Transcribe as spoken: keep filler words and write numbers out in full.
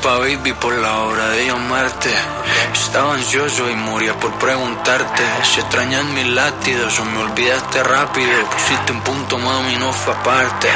disculpa, baby, por la hora de llamarte. Estaba ansioso y moría por preguntarte si extrañas mis latidos o me olvidaste rápido. Pusiste un punto, mami, no fue aparte.